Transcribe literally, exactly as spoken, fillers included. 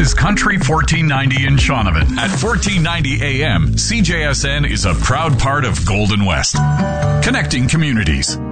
is Country fourteen ninety in Shaunavon. At fourteen ninety A M, C J S N is a proud part of Golden West. Connecting communities.